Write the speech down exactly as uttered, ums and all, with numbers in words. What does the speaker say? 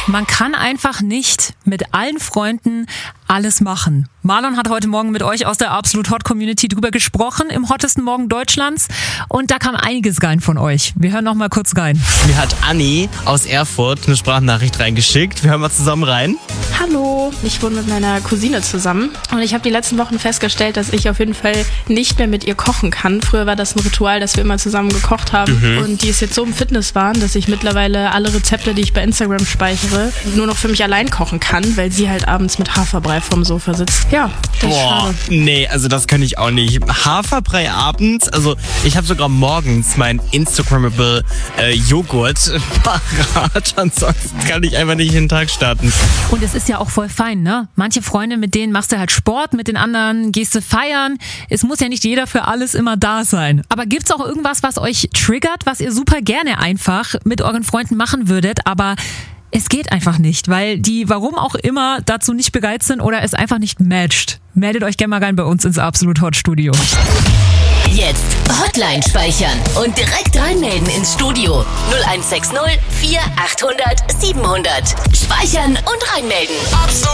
Man kann einfach nicht mit allen Freunden alles machen. Marlon hat heute Morgen mit euch aus der Absolut Hot Community drüber gesprochen, im hottesten Morgen Deutschlands. Und da kam einiges rein von euch. Wir hören noch mal kurz rein. Mir hat Anni aus Erfurt eine Sprachnachricht reingeschickt. Wir hören mal zusammen rein. Hallo, ich wohne mit meiner Cousine zusammen und ich habe die letzten Wochen festgestellt, dass ich auf jeden Fall nicht mehr mit ihr kochen kann. Früher war das ein Ritual, dass wir immer zusammen gekocht haben mhm. und die ist jetzt so im Fitnesswahn, dass ich mittlerweile alle Rezepte, die ich bei Instagram speichere, nur noch für mich allein kochen kann, weil sie halt abends mit Haferbrei vorm Sofa sitzt. Ja, das Boah, ist schade. Nee, also das kann ich auch nicht. Haferbrei abends, also ich habe sogar morgens mein Instagrammable äh, Joghurt parat, ansonsten kann ich einfach nicht in den Tag starten. Und es ist ja auch voll fein, ne? Manche Freunde, mit denen machst du halt Sport, mit den anderen gehst du feiern. Es muss ja nicht jeder für alles immer da sein. Aber gibt's auch irgendwas, was euch triggert, was ihr super gerne einfach mit euren Freunden machen würdet, aber es geht einfach nicht, weil die, warum auch immer, dazu nicht bereit sind oder es einfach nicht matcht. Meldet euch gerne mal rein bei uns ins Absolut Hot Studio. Jetzt Hotline speichern und direkt reinmelden ins Studio. null eins sechs null vier achthundert siebenhundert. Speichern und reinmelden.